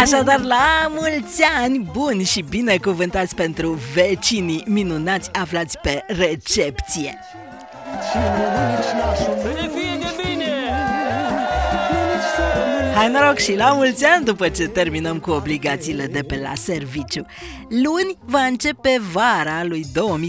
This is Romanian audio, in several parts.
Așadar, la mulți ani buni și binecuvântați pentru vecinii minunați aflați pe recepție. Hai noroc și la mulți ani după ce terminăm cu obligațiile de pe la serviciu. Luni va începe vara lui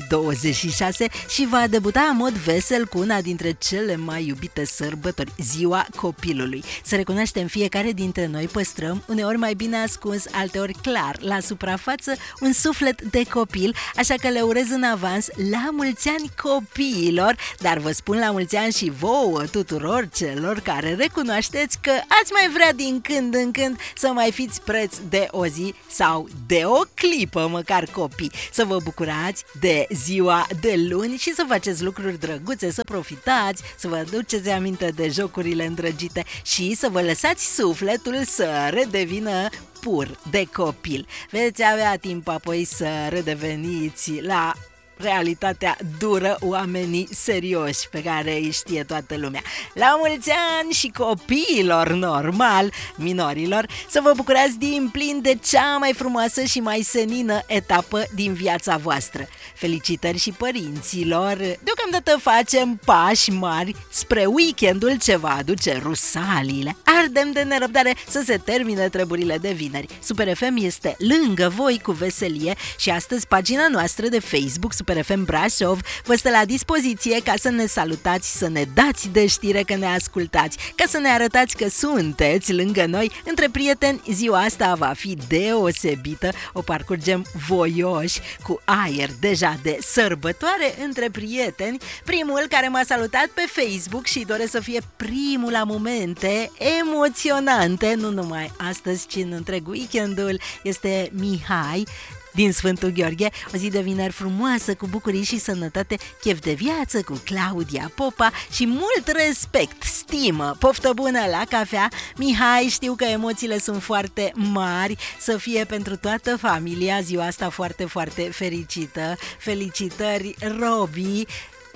2026 și va debuta în mod vesel cu una dintre cele mai iubite sărbători, Ziua Copilului. Să recunoaștem, fiecare dintre noi păstrăm, uneori mai bine ascuns, alteori clar, la suprafață, un suflet de copil, așa că le urez în avans la mulți ani copiilor, dar vă spun la mulți ani și vouă tuturor celor care recunoașteți că ați mai vrea din când în când să mai fiți preț de o zi sau de o clipă, măcar copii, să vă bucurați de ziua de luni și să faceți lucruri drăguțe, să profitați, să vă aduceți aminte de jocurile îndrăgite și să vă lăsați sufletul să redevină pur de copil. Veți avea timp apoi să redeveniți la realitatea dură, oamenii serioși pe care îi știe toată lumea. La mulți ani și copiilor normal, minorilor, să vă bucurați din plin de cea mai frumoasă și mai senină etapă din viața voastră. Felicitări și părinților! Deocamdată facem pași mari spre weekendul ce va aduce rusaliile. Ardem de nerăbdare să se termine treburile de vineri. Super FM este lângă voi cu veselie și astăzi pagina noastră de Facebook Super FM Brașov vă stă la dispoziție ca să ne salutați, să ne dați de știre că ne ascultați, ca să ne arătați că sunteți lângă noi. Între prieteni, ziua asta va fi deosebită, o parcurgem voioși, cu aer deja de sărbătoare între prieteni. Primul care m-a salutat pe Facebook și doresc să fie primul la momente emoționante, nu numai astăzi, ci în întreg weekendul, este Mihai din Sfântul Gheorghe. O zi de vineri frumoasă, cu bucurii și sănătate, chef de viață cu Claudia Popa și mult respect, stimă, poftă bună la cafea. Mihai, știu că emoțiile sunt foarte mari, să fie pentru toată familia ziua asta foarte, foarte fericită. Felicitări, Robi,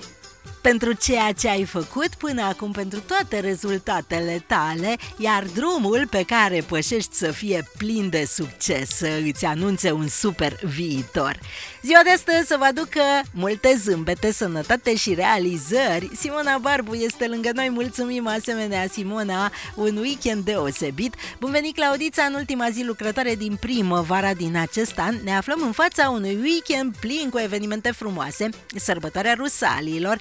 pentru ceea ce ai făcut până acum, pentru toate rezultatele tale, iar drumul pe care pășești să fie plin de succes, să îți anunțe un super viitor. Ziua de astăzi să vă aducă multe zâmbete, sănătate și realizări. Simona Barbu este lângă noi, mulțumim asemenea, Simona, un weekend deosebit. Bun venit, Claudița, în ultima zi lucrătoare din primăvara din acest an. Ne aflăm în fața unui weekend plin cu evenimente frumoase, sărbătoarea Rusaliilor,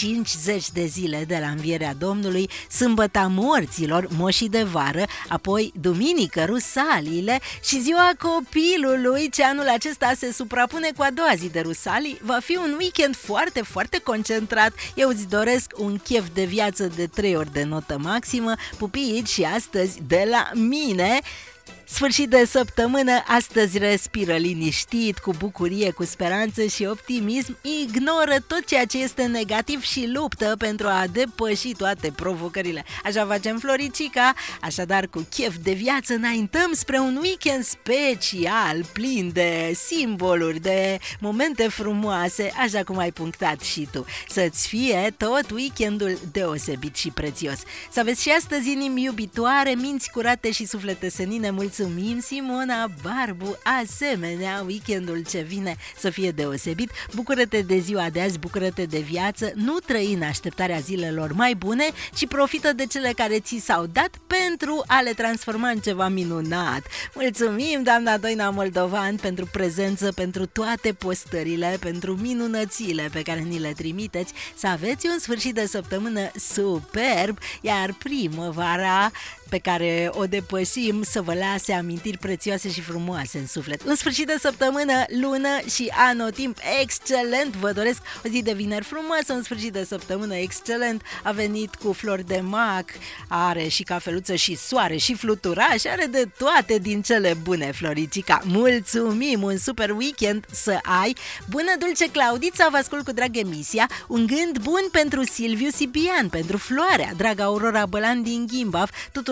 50 de zile de la învierea Domnului, sâmbăta morților, moșii de vară, apoi duminică Rusaliile și ziua copilului, ce anul acesta se suprapune cu a doua zi de Rusalii. Va fi un weekend foarte, foarte concentrat. Eu îți doresc un chef de viață de 3 ori de notă maximă. Pupici și astăzi de la mine. Sfârșit de săptămână, astăzi respiră liniștit, cu bucurie, cu speranță și optimism, ignoră tot ceea ce este negativ și luptă pentru a depăși toate provocările. Așa facem, Floricica, așadar cu chef de viață înaintăm spre un weekend special, plin de simboluri, de momente frumoase, așa cum ai punctat și tu. Să-ți fie tot weekendul deosebit și prețios. Să aveți și astăzi inimi iubitoare, minți curate și suflete senine. Mulțumim, Simona Barbu, asemenea, weekendul ce vine să fie deosebit. Bucură-te de ziua de azi, bucură-te de viață, nu trăi în așteptarea zilelor mai bune, ci profită de cele care ți s-au dat pentru a le transforma în ceva minunat. Mulțumim, doamna Doina Moldovan, pentru prezență, pentru toate postările, pentru minunățile pe care ni le trimiteți. Să aveți un sfârșit de săptămână superb, iar primăvara pe care o depășim să vă lase amintiri prețioase și frumoase în suflet. Un sfârșit de săptămână, lună și anotimp excelent. Vă doresc o zi de vineri frumoasă, un sfârșit de săptămână excelent. A venit cu flori de mac, are și cafeluță și soare și fluturaș, are de toate din cele bune, Floricica. Mulțumim, un super weekend să ai. Bună, dulce Claudița, vă ascult cu drag emisia. Un gând bun pentru Silviu Sipian, pentru Floarea, draga Aurora Bălan din Ghimbaf, tuturor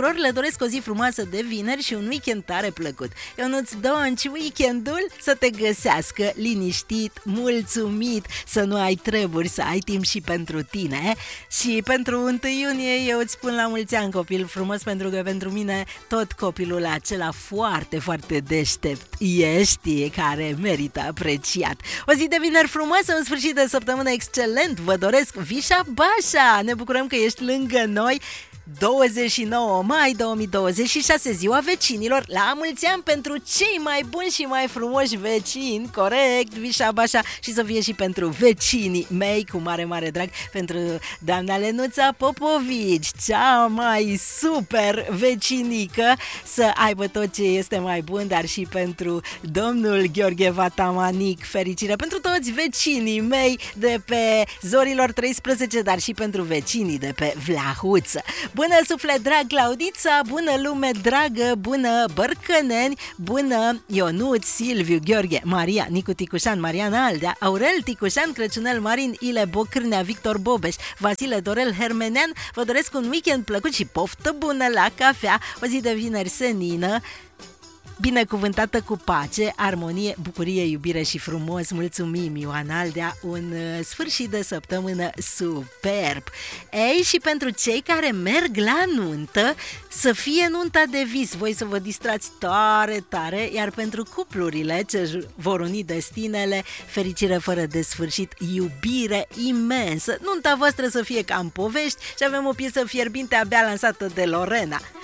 tuturor, le doresc o zi frumoasă de vineri și un weekend tare plăcut. Ionuț Donci, weekendul să te găsească liniștit, mulțumit, să nu ai treburi, să ai timp și pentru tine. Și pentru 1 iunie eu îți spun la mulți ani, copil frumos, pentru că pentru mine tot copilul acela foarte, foarte deștept ești, care merită apreciat. O zi de vineri frumoasă, un sfârșit de săptămână excelent, vă doresc Vișa Bașa, ne bucurăm că ești lângă noi. 29 mai 2026, ziua vecinilor, la mulți ani pentru cei mai buni și mai frumoși vecini, corect, Vișa Bașa, și să fie și pentru vecinii mei, cu mare, mare drag, pentru doamna Lenuța Popovici, cea mai super vecinică, să aibă tot ce este mai bun, dar și pentru domnul Gheorghe Vatamanic, fericire pentru toți vecinii mei de pe Zorilor 13, dar și pentru vecinii de pe Vlahuță. Bună suflet drag Claudița, bună lume dragă, bună Bărcăneni, bună Ionuț, Silviu, Gheorghe, Maria, Nicu Ticușan, Mariana Aldea, Aurel Ticușan, Crăciunel Marin, Ile Bocârnea, Victor Bobeș, Vasile Dorel Hermenean. Vă doresc un weekend plăcut și poftă bună la cafea, o zi de vineri senină, binecuvântată cu pace, armonie, bucurie, iubire și frumos. Mulțumim, Ioana Aldea, un sfârșit de săptămână superb. Ei, și pentru cei care merg la nuntă, să fie nunta de vis, voi să vă distrați tare, tare, iar pentru cuplurile ce vor uni destinele, fericire fără de sfârșit, iubire imensă. Nunta voastră să fie ca în povești și avem o piesă fierbinte abia lansată de Lorena.